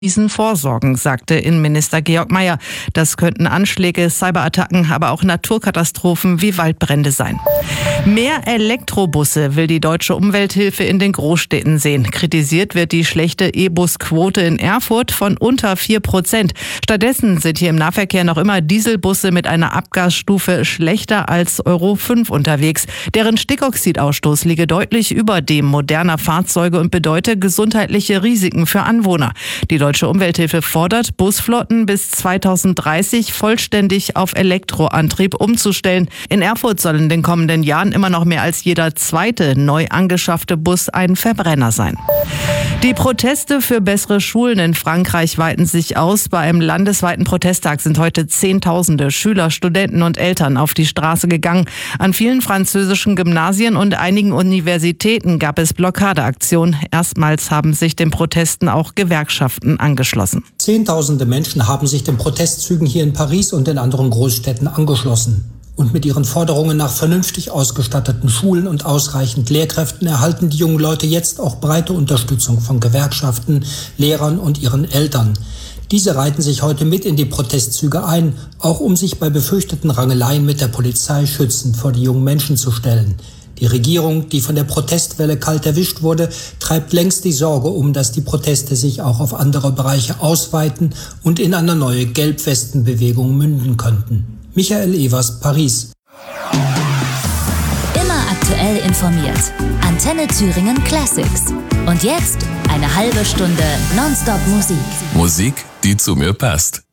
diesen vorsorgen, sagte Innenminister Georg Mayer. Das könnten Anschläge, Cyberattacken, aber auch Naturkatastrophen wie Waldbrände sein. Mehr Elektrobusse will die Deutsche Umwelthilfe in den Großstädten sehen. Kritisiert wird die schlechte E-Bus-Quote in Erfurt von unter 4%. Stattdessen sind hier im Nahverkehr noch immer Dieselbusse mit einer Abgasstufe schlechter als Euro 5 unterwegs. Deren Stickoxidausstoß liege deutlich über dem moderner Fahrzeuge und bedeute gesundheitliche Risiken für Anwohner. Die Deutsche Umwelthilfe fordert, Busflotten bis 2030 vollständig auf Elektroantrieb umzustellen. In Erfurt soll in den kommenden Jahren immer noch mehr als jeder zweite neu angeschaffte Bus ein Verbrenner sein. Die Proteste für bessere Schulen in Frankreich weiten sich aus. Bei einem landesweiten Protesttag sind heute Zehntausende Schüler, Studenten und Eltern auf die Straße gegangen. An vielen französischen Gymnasien und einigen Universitäten gab es Blockadeaktionen. Erstmals haben sich den Protesten auch Gewerkschaften angeschlossen. Zehntausende Menschen haben sich den Protestzügen hier in Paris und in anderen Großstädten angeschlossen. Und mit ihren Forderungen nach vernünftig ausgestatteten Schulen und ausreichend Lehrkräften erhalten die jungen Leute jetzt auch breite Unterstützung von Gewerkschaften, Lehrern und ihren Eltern. Diese reihten sich heute mit in die Protestzüge ein, auch um sich bei befürchteten Rangeleien mit der Polizei schützend vor die jungen Menschen zu stellen. Die Regierung, die von der Protestwelle kalt erwischt wurde, treibt längst die Sorge um, dass die Proteste sich auch auf andere Bereiche ausweiten und in eine neue Gelbwestenbewegung münden könnten. Michael Evers, Paris. Immer aktuell informiert. Antenne Thüringen Classics. Und jetzt eine halbe Stunde Nonstop Musik. Musik, die zu mir passt.